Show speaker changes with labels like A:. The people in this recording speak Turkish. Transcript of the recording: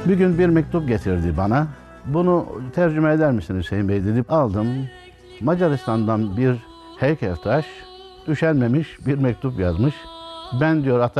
A: Bir gün bir mektup getirdi bana. Bunu tercüme eder misin Hüseyin Bey dedim. Aldım. Macaristan'dan bir heykeltıraş üşenmemiş bir mektup yazmış. Ben diyor